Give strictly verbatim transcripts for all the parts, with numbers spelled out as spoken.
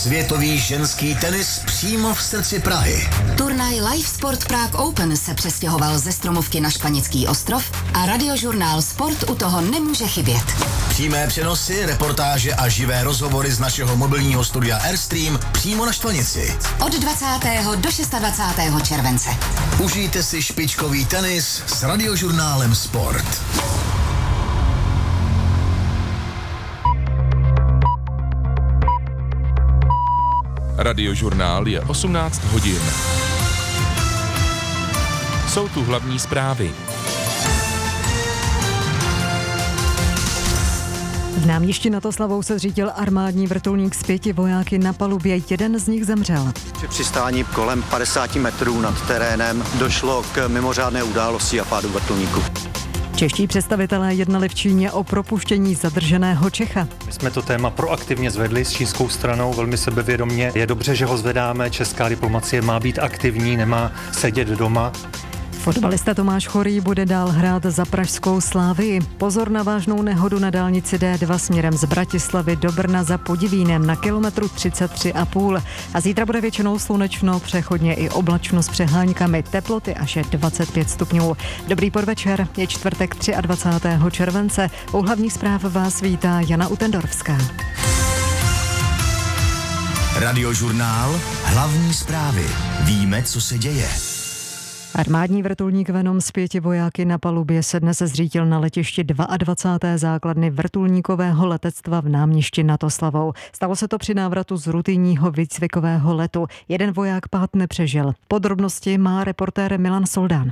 Světový ženský tenis přímo v srdci Prahy. Turnaj Live Sport Prague Open se přestěhoval ze Stromovky na Španěcký ostrov a radiožurnál Sport u toho nemůže chybět. Přímé přenosy, reportáže a živé rozhovory z našeho mobilního studia Airstream přímo na Štvanici. Od dvacátého do dvacátého šestého července. Užijte si špičkový tenis s radiožurnálem Sport. Radiožurnál je osmnáct hodin. Jsou tu hlavní zprávy. V náměstí nad Oslavou se zřítil armádní vrtulník s pěti vojáky na palubě, jeden z nich zemřel. Při přistání kolem padesáti metrů nad terénem došlo k mimořádné události a pádu vrtulníku. Čeští představitelé jednali v Číně o propuštění zadrženého Čecha. My jsme to téma proaktivně zvedli s čínskou stranou, velmi sebevědomě. Je dobře, že ho zvedáme, česká diplomacie má být aktivní, nemá sedět doma. Fotbalista Tomáš Chorý bude dál hrát za pražskou Slávii. Pozor na vážnou nehodu na dálnici D dva směrem z Bratislavy do Brna za Podivínem na kilometru třicet tři a půl. A zítra bude většinou slunečno, přechodně i oblačno s přeháňkami, teploty až dvacet pět stupňů. Dobrý podvečer, je čtvrtek dvacátého třetího července. U hlavních zpráv vás vítá Jana Utendorská. Radiožurnál, hlavní zprávy. Víme, co se děje. Armádní vrtulník Venom s pěti vojáky na palubě se dnes zřítil na letišti dvacáté druhé základny vrtulníkového letectva v náměstí nad Oslavou. Stalo se to při návratu z rutinního výcvikového letu. Jeden voják pád nepřežil. Podrobnosti má reportér Milan Soldán.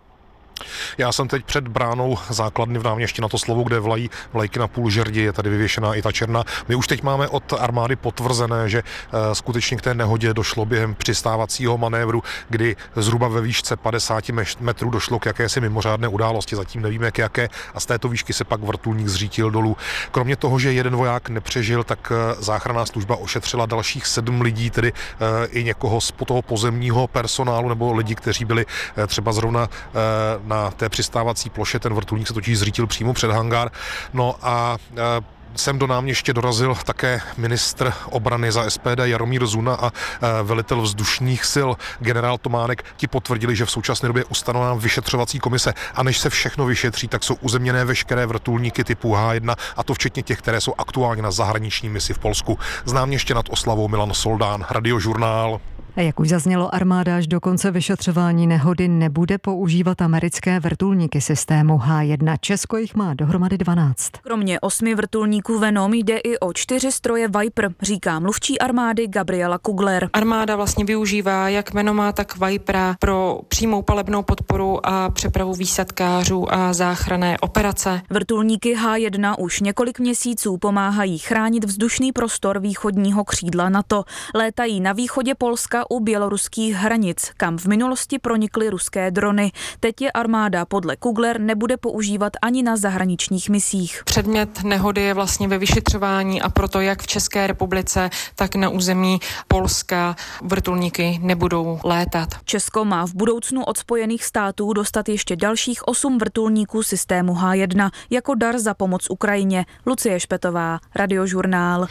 Já jsem teď před bránou základny v náměstí nad Oslavou, kde vlají vlajky na půl žerdi, je tady vyvěšená i ta černá. My už teď máme od armády potvrzené, že e, skutečně k té nehodě došlo během přistávacího manévru, kdy zhruba ve výšce padesát metrů došlo k jakési mimořádné události. Zatím nevíme k jaké a z této výšky se pak vrtulník zřítil dolů. Kromě toho, že jeden voják nepřežil, tak e, záchranná služba ošetřila dalších sedm lidí, tedy e, i někoho z toho pozemního personálu nebo lidi, kteří byli e, třeba zrovna e, na té přistávací ploše. Ten vrtulník se totiž zřítil přímo před hangár. No a e, sem do náměstí dorazil také ministr obrany za S P D Jaromír Zuna a e, velitel vzdušných sil generál Tománek. Ti potvrdili, že v současné době je ustanovena vyšetřovací komise a než se všechno vyšetří, tak jsou uzemněné veškeré vrtulníky typu H jedna a to včetně těch, které jsou aktuálně na zahraniční misi v Polsku. Z náměstí nad Oslavou Milan Soldán, Radiožurnál. A jak už zaznělo, armáda až do konce vyšetřování nehody nebude používat americké vrtulníky systému H jedna. Česko jich má dohromady dvanáct. Kromě osmi vrtulníků Venom jde i o čtyři stroje Viper, říká mluvčí armády Gabriela Kugler. Armáda vlastně využívá jak Venoma, tak Vipera pro přímou palebnou podporu a přepravu výsadkářů a záchranné operace. Vrtulníky H jedna už několik měsíců pomáhají chránit vzdušný prostor východního křídla NATO. Létají na východě Polska u běloruských hranic, kam v minulosti pronikly ruské drony. Teď je armáda podle Kugler nebude používat ani na zahraničních misích. Předmět nehody je vlastně ve vyšetřování a proto jak v České republice, tak na území Polska vrtulníky nebudou létat. Česko má v budoucnu od Spojených států dostat ještě dalších osm vrtulníků systému H jedna jako dar za pomoc Ukrajině. Lucie Špetová, Radiožurnál.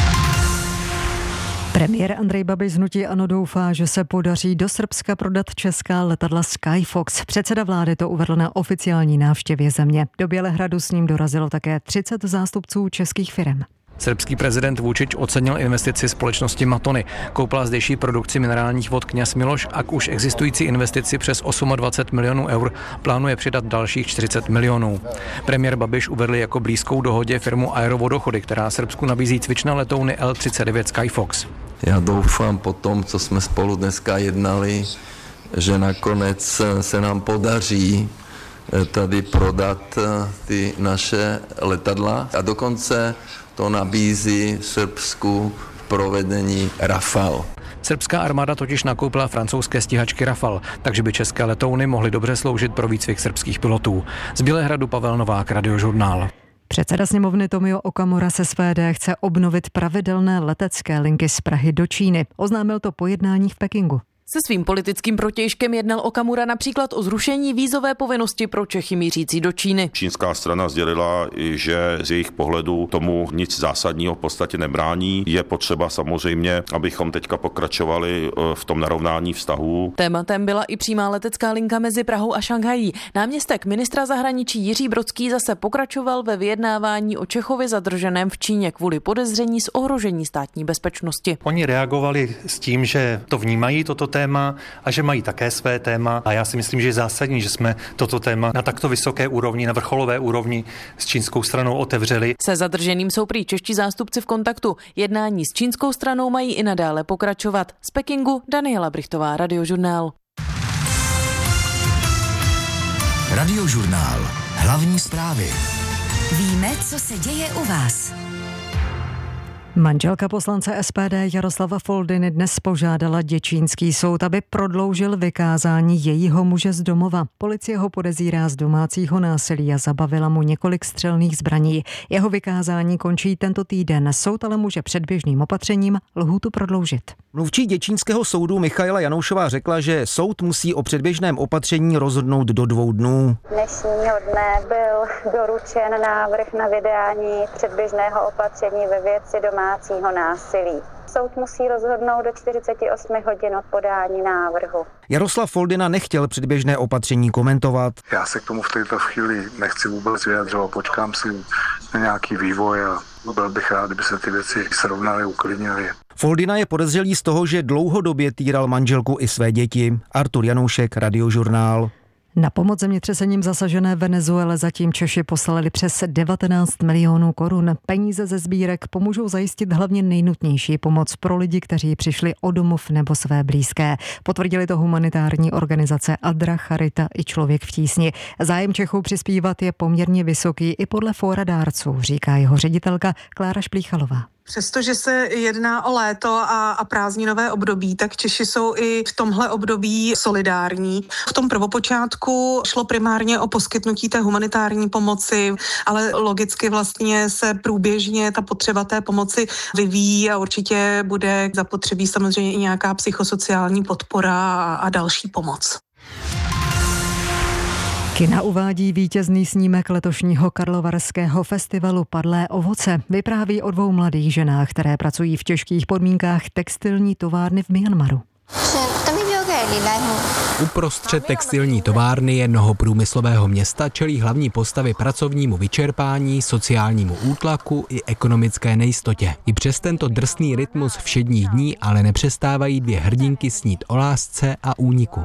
Premiér Andrej Babiš z hnutí ANO doufá, že se podaří do Srbska prodat česká letadla Skyfox. Předseda vlády to uvedl na oficiální návštěvě země. Do Bělehradu s ním dorazilo také třicet zástupců českých firem. Srbský prezident Vučić ocenil investici společnosti Matony. Koupila zdejší produkci minerálních vod Kněz Miloš a k už existující investici přes dvacet osm milionů eur plánuje přidat dalších čtyřicet milionů. Premiér Babiš uvedl jako blízkou dohodě firmu Aerovodochody, která Srbsku nabízí cvičné letouny L třicet devět Skyfox. Já doufám po tom, co jsme spolu dneska jednali, že nakonec se nám podaří tady prodat ty naše letadla a dokonce to nabízí Srbsku v provedení Rafale. Srbská armáda totiž nakoupila francouzské stíhačky Rafale, takže by české letouny mohly dobře sloužit pro výcvik srbských pilotů. Z Bělehradu Pavel Novák, Radiožurnál. Předseda sněmovny Tomio Okamura se S P D chce obnovit pravidelné letecké linky z Prahy do Číny. Oznámil to po jednání v Pekingu. Se svým politickým protějškem jednal Okamura například o zrušení vízové povinnosti pro Čechy mířící do Číny. Čínská strana sdělila, že z jejich pohledu tomu nic zásadního v podstatě nebrání. Je potřeba samozřejmě, abychom teďka pokračovali v tom narovnání vztahů. Tématem byla i přímá letecká linka mezi Prahou a Šanghají. Náměstek ministra zahraničí Jiří Brodský zase pokračoval ve vyjednávání o Čechovi zadrženém v Číně kvůli podezření z ohrožení státní bezpečnosti. Oni reagovali s tím, že to vnímají toto téma a že mají také své téma a já si myslím, že je zásadní, že jsme toto téma na takto vysoké úrovni, na vrcholové úrovni s čínskou stranou otevřeli. Se zadrženým jsou prý čeští zástupci v kontaktu. Jednání s čínskou stranou mají i nadále pokračovat. Z Pekingu Daniela Brichtová, Radiožurnál. Radiožurnál. Hlavní zprávy. Víme, co se děje u vás. Manželka poslance S P D Jaroslava Foldyny dnes požádala děčínský soud, aby prodloužil vykázání jejího muže z domova. Policie ho podezírá z domácího násilí a zabavila mu několik střelných zbraní. Jeho vykázání končí tento týden. Soud ale může předběžným opatřením lhůtu prodloužit. Mluvčí děčínského soudu Michaela Janoušová řekla, že soud musí o předběžném opatření rozhodnout do dvou dnů. Dnešního dne byl doručen návrh na vydání předběžného opatření ve věci domácího násilí. Soud musí rozhodnout do čtyřiceti osmi hodin od podání návrhu. Jaroslav Foldyna nechtěl předběžné opatření komentovat. Já se k tomu v této chvíli nechci vůbec vyjadřovat, počkám si na nějaký vývoj a byl bych rád, kdyby se ty věci srovnaly, uklidnily. Foldyna je podezřelý z toho, že dlouhodobě týral manželku i své děti. Artur Janoušek, Radiožurnál. Na pomoc zemětřesením zasažené Venezuele zatím Češi poslali přes devatenáct milionů korun. Peníze ze sbírek pomůžou zajistit hlavně nejnutnější pomoc pro lidi, kteří přišli o domov nebo své blízké. Potvrdili to humanitární organizace Adra, Charita i Člověk v tísni. Zájem Čechů přispívat je poměrně vysoký i podle fóra dárců, říká jeho ředitelka Klára Šplíchalová. Přestože se jedná o léto a, a prázdninové období, tak Češi jsou i v tomhle období solidární. V tom prvopočátku šlo primárně o poskytnutí té humanitární pomoci, ale logicky vlastně se průběžně ta potřeba té pomoci vyvíjí a určitě bude zapotřebí samozřejmě i nějaká psychosociální podpora a, a další pomoc. Kina uvádí vítězný snímek letošního karlovarského festivalu Padlé ovoce. Vypráví o dvou mladých ženách, které pracují v těžkých podmínkách textilní továrny v Myanmaru. Uprostřed textilní továrny jednoho průmyslového města čelí hlavní postavy pracovnímu vyčerpání, sociálnímu útlaku i ekonomické nejistotě. I přes tento drsný rytmus všedních dní ale nepřestávají dvě hrdinky snít o lásce a úniku.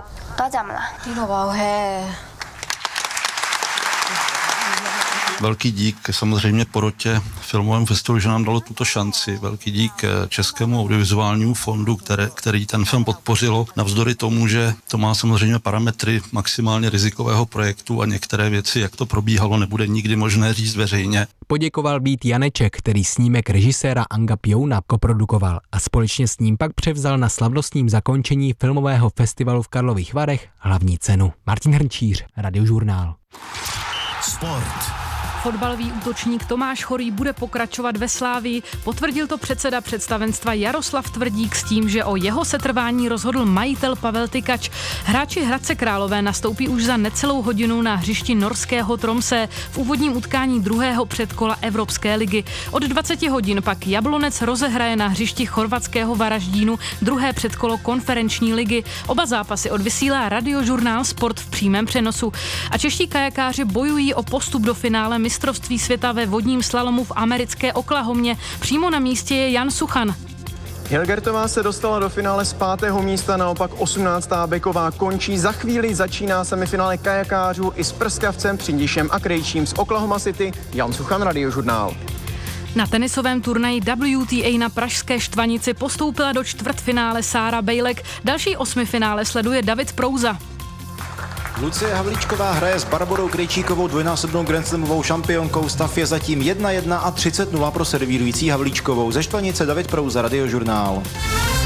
Velký dík samozřejmě porotě filmovému festivalu, že nám dalo tuto šanci. Velký dík Českému audiovizuálnímu fondu, které, který ten film podpořilo. Navzdory tomu, že to má samozřejmě parametry maximálně rizikového projektu a některé věci, jak to probíhalo, nebude nikdy možné říct veřejně. Poděkoval být Janeček, který snímek režiséra Anga Pjouna koprodukoval a společně s ním pak převzal na slavnostním zakončení filmového festivalu v Karlových Varech hlavní cenu. Martin Hrnčíř, Radiožurnál. Sport. Fotbalový útočník Tomáš Chorý bude pokračovat ve Slávii. Potvrdil to předseda představenstva Jaroslav Tvrdík s tím, že o jeho setrvání rozhodl majitel Pavel Tykač. Hráči Hradce Králové nastoupí už za necelou hodinu na hřišti norského Tromsø v úvodním utkání druhého předkola Evropské ligy. Od dvaceti hodin pak Jablonec rozehraje na hřišti chorvatského Varaždínu druhé předkolo konferenční ligy. Oba zápasy odvysílá Radiožurnál Sport v přímém přenosu. A čeští kajakáři bojují o postup do finále mistrovství světa ve vodním slalomu v americké Oklahomě. Přímo na místě je Jan Suchan. Hilgertová se dostala do finále z pátého místa, naopak osmnáctá Beková končí. Za chvíli začíná semifinále kajakářů i s prskavcem Přindišem a Krejčím z Oklahoma City. Jan Suchan, Radiožurnál. Na tenisovém turnaji W T A na pražské Štvanici postoupila do čtvrtfinále Sára Bejlek. Další osmifinále sleduje David Prouza. Lucie Havlíčková hraje s Barborou Krejčíkovou, dvojnásobnou grandslamovou šampionkou. Stav je zatím jedna jedna a třicet nula pro servírující Havlíčkovou. Ze Štvanice David Prouza, Radiožurnál.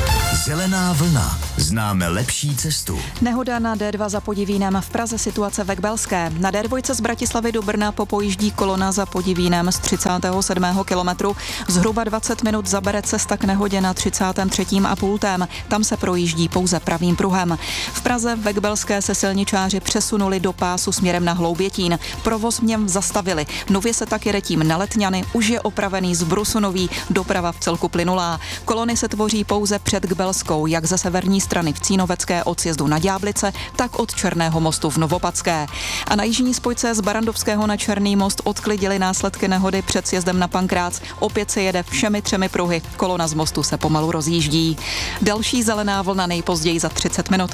Zelená vlna. Známe lepší cestu. Nehoda na D dva za Podivínem, v Praze situace ve Kbelské. Na D dva z Bratislavy do Brna popojíždí kolona za Podivínem z třicátého sedmého kilometru. Zhruba dvacet minut zabere cesta k nehodě na třicátém třetím a pultém. Tam se projíždí pouze pravým pruhem. V Praze ve Kbelské se silničáři přesunuli do pásu směrem na Hloubětín. Provoz v něm zastavili. Nově se tak jede tím na Letňany, už je opravený z Brusunový, doprava v celku plynulá. Kolony se tvoří pouze před Kbelskou, jak ze severní strany v Cínovecké od sjezdu na Ďáblice, tak od Černého mostu v Novopadské. A na jižní spojce z Barandovského na Černý most odklidili následky nehody před sjezdem na Pankrác. Opět se jede všemi třemi pruhy. Kolona z mostu se pomalu rozjíždí. Další zelená vlna nejpozději za třicet minut.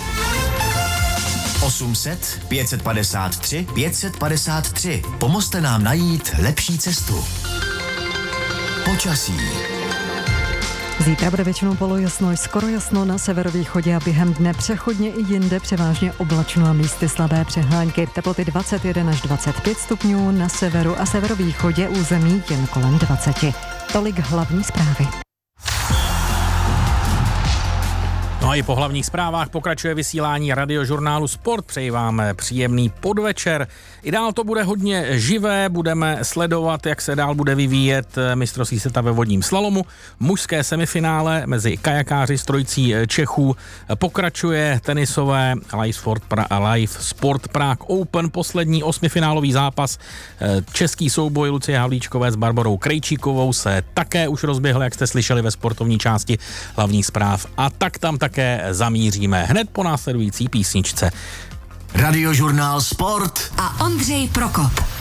osm set, pět set padesát tři, pět set padesát tři. Pomozte nám najít lepší cestu. Počasí. Zítra bude většinou polojasno, skoro jasno na severovýchodě a během dne přechodně i jinde převážně oblačno a místy slabé přehánky. Teploty dvacet jedna až dvacet pět stupňů, na severu a severovýchodě území jen kolem dvacet. Tolik hlavní zprávy. No a i po hlavních zprávách pokračuje vysílání radiožurnálu Sport. Přeji vám příjemný podvečer. I dál to bude hodně živé, budeme sledovat, jak se dál bude vyvíjet mistrovství světa ve vodním slalomu. Mužské semifinále mezi kajakáři s trojicí Čechů pokračuje tenisové Live Sport, pra, Live Sport Prague Open, poslední osmifinálový zápas. Český souboj Lucie Havlíčkové s Barborou Krejčíkovou se také už rozběhl, jak jste slyšeli ve sportovní části hlavních zpráv. A tak tam také zamíříme hned po následující písničce. Radiožurnál Sport a Ondřej Prokop.